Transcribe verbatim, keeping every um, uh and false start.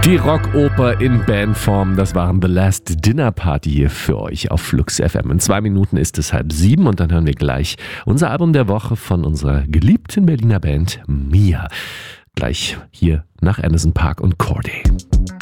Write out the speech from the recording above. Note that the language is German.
Die Rockoper in Bandform, das waren The Last Dinner Party hier für euch auf Flux F M. In zwei Minuten ist es halb sieben und dann hören wir gleich unser Album der Woche von unserer geliebten Berliner Band Mia. Gleich hier nach Anderson Paak und Corday.